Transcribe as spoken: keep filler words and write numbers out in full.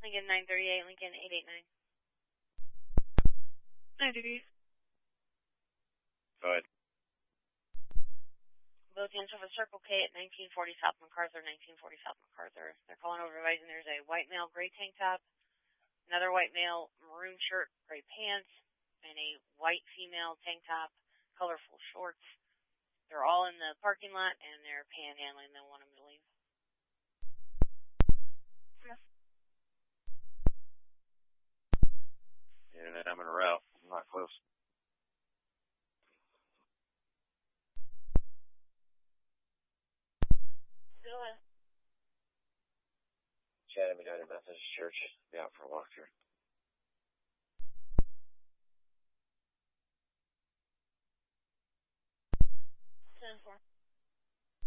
Lincoln nine thirty-eight, Lincoln eight eight nine. nine degrees. Go ahead. Both units over Circle K at nineteen forty South MacArthur, nineteen forty South MacArthur. They're calling over advising there's a white male gray tank top, another white male maroon shirt, gray pants, and a white female tank top, colorful shorts. They're all in the parking lot, and they're panhandling. They want them to leave. Yes. Internet, I'm in a route. I'm not close. Go ahead. Chatting United Methodist Church. Be out for a walk here.